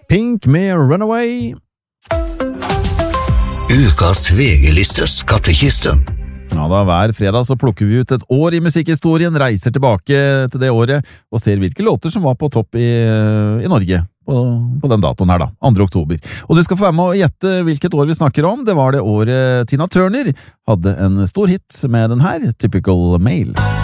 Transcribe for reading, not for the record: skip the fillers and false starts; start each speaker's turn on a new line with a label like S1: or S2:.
S1: Pink med Runaway.
S2: Ukas VG-listes skattekiste.
S1: Ja da, hver fredag så plukker vi ut et år i musikkhistorien, reiser tilbake til det året og ser hvilke låter som var på topp i Norge på den datoen her da, 2. oktober. Og du skal få være med å gjette hvilket år vi snakker om. Det var det året Tina Turner hadde en stor hit med den her, Typical Male.